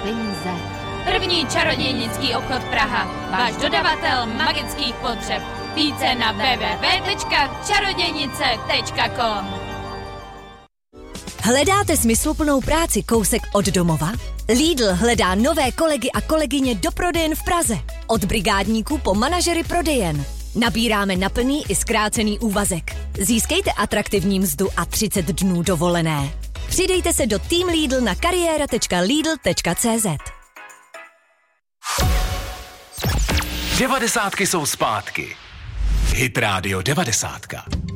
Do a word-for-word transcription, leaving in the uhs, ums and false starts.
peníze. První čarodějnický obchod Praha. Váš dodavatel magických potřeb. Více na w w w tečka čarodějnice tečka com. Hledáte smysluplnou práci kousek od domova? Lidl hledá nové kolegy a kolegyně do prodejen v Praze. Od brigádníků po manažery prodejen. Nabíráme na plný i zkrácený úvazek. Získejte atraktivní mzdu a třicet dnů dovolené. Přidejte se do Team Lidl na kariéra tečka lidl tečka cé zet. Devadesátky jsou zpátky. Hit Radio devadesátka.